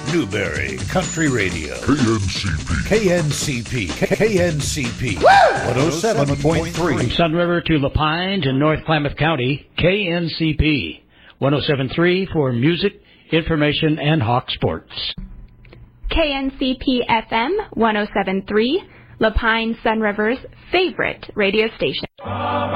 Newberry Country Radio. KNCP. KNCP. 107.3. From Sun River to La Pine to North Klamath County, KNCP. 107.3 for music, information, and Hawk sports. KNCP FM 107.3, La Pine Sun River's favorite radio station.